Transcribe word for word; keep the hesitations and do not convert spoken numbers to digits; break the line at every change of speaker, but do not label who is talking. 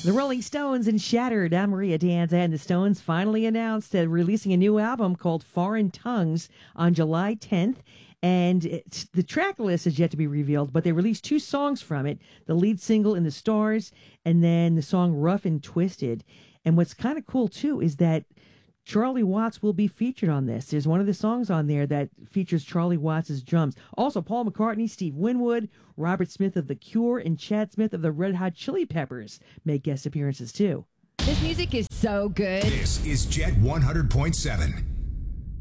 The Rolling Stones and Shattered, Anna Maria Diaz and the Stones finally announced they're releasing a new album called Foreign Tongues on July tenth. And it's, the track list is yet to be revealed, but they released two songs from it, the lead single In the Stars and then the song Rough and Twisted. And what's kind of cool, too, is that Charlie Watts will be featured on this. There's one of the songs on there that features Charlie Watts' drums. Also, Paul McCartney, Steve Winwood, Robert Smith of The Cure, and Chad Smith of the Red Hot Chili Peppers make guest appearances, too.
This music is so good.
This is Jet one hundred point seven.